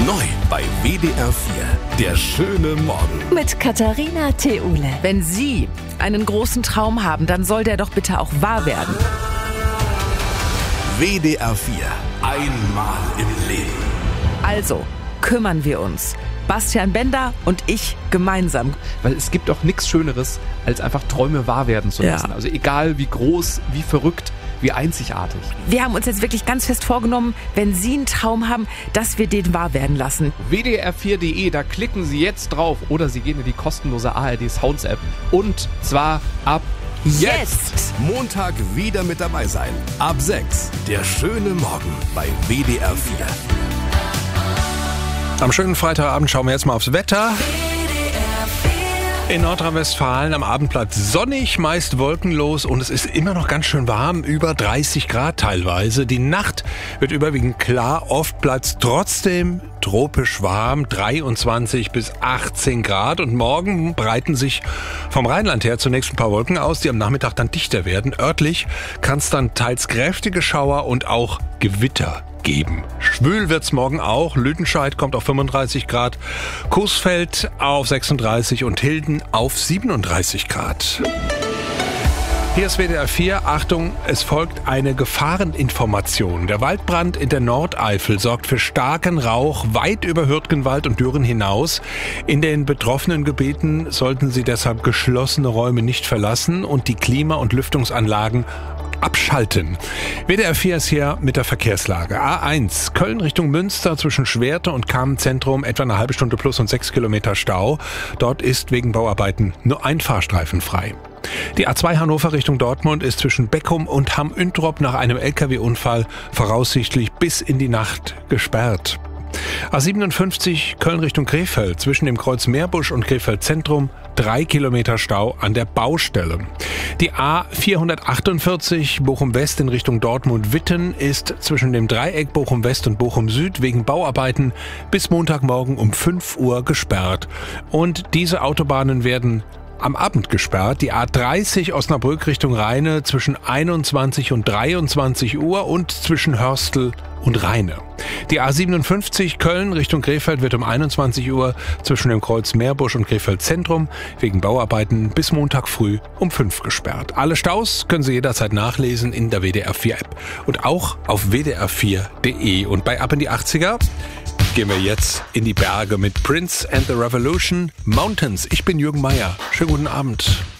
Neu bei WDR 4, der schöne Morgen. Mit Katharina Theule. Wenn Sie einen großen Traum haben, dann soll der doch bitte auch wahr werden. WDR 4, einmal im Leben. Also kümmern wir uns. Bastian Bender und ich gemeinsam. Weil es gibt doch nichts Schöneres, als einfach Träume wahr werden zu lassen. Ja. Also egal wie groß, wie verrückt, wie einzigartig. Wir haben uns jetzt wirklich ganz fest vorgenommen, wenn Sie einen Traum haben, dass wir den wahr werden lassen. WDR4.de, da klicken Sie jetzt drauf. Oder Sie gehen in die kostenlose ARD Sounds App. Und zwar ab Jetzt! Montag wieder mit dabei sein. Ab 6, der schöne Morgen bei WDR 4. Am schönen Freitagabend schauen wir jetzt mal aufs Wetter. In Nordrhein-Westfalen am Abendblatt sonnig, meist wolkenlos und es ist immer noch ganz schön warm, über 30 Grad teilweise. Die Nacht wird überwiegend klar, oft bleibt es trotzdem tropisch warm, 23 bis 18 Grad. Und morgen breiten sich vom Rheinland her zunächst ein paar Wolken aus, die am Nachmittag dann dichter werden. Örtlich kann es dann teils kräftige Schauer und auch Gewitter geben. Schwül wird's morgen auch. Lüdenscheid kommt auf 35 Grad, Coesfeld auf 36 und Hilden auf 37 Grad. Hier ist WDR 4. Achtung, es folgt eine Gefahreninformation. Der Waldbrand in der Nordeifel sorgt für starken Rauch weit über Hürtgenwald und Düren hinaus. In den betroffenen Gebieten sollten Sie deshalb geschlossene Räume nicht verlassen und die Klima- und Lüftungsanlagen abschalten. WDR 4 ist hier mit der Verkehrslage. A1, Köln Richtung Münster zwischen Schwerte und Kamenz-Zentrum etwa eine halbe Stunde plus und 6 Kilometer Stau. Dort ist wegen Bauarbeiten nur ein Fahrstreifen frei. Die A2 Hannover Richtung Dortmund ist zwischen Beckum und Hamm-Üntrop nach einem LKW-Unfall voraussichtlich bis in die Nacht gesperrt. A57 Köln Richtung Krefeld zwischen dem Kreuz Meerbusch und Krefeld Zentrum 3 Kilometer Stau an der Baustelle. Die A448 Bochum West in Richtung Dortmund-Witten ist zwischen dem Dreieck Bochum West und Bochum Süd wegen Bauarbeiten bis Montagmorgen um 5 Uhr gesperrt. Und diese Autobahnen werden am Abend gesperrt. Die A30 Osnabrück Richtung Rheine zwischen 21 und 23 Uhr und zwischen Hörstel und Rheine. Die A57 Köln Richtung Krefeld wird um 21 Uhr zwischen dem Kreuz Meerbusch und Krefeld Zentrum wegen Bauarbeiten bis Montag früh um 5 gesperrt. Alle Staus können Sie jederzeit nachlesen in der WDR 4 App und auch auf wdr4.de. Und bei Ab in die 80er gehen wir jetzt in die Berge mit Prince and the Revolution Mountains. Ich bin Jürgen Meier. Schönen guten Abend.